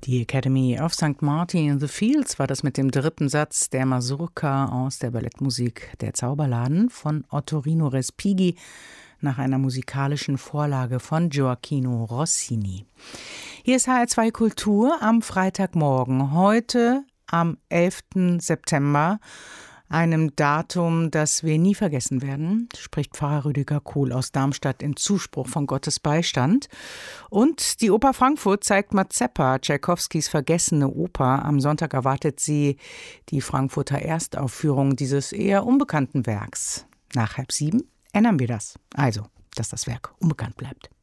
Die Academy of St. Martin in the Fields war das mit dem dritten Satz der Mazurka aus der Ballettmusik Der Zauberladen von Ottorino Respighi nach einer musikalischen Vorlage von Gioacchino Rossini. Hier ist HR2 Kultur am Freitagmorgen, heute am 11. September, einem Datum, das wir nie vergessen werden, spricht Pfarrer Rüdiger Kohl aus Darmstadt in Zuspruch von Gottes Beistand. Und die Oper Frankfurt zeigt Mazeppa, Tschaikowskis vergessene Oper. Am Sonntag erwartet sie die Frankfurter Erstaufführung dieses eher unbekannten Werks. Nach 6:30 ändern wir das. Also, dass das Werk unbekannt bleibt.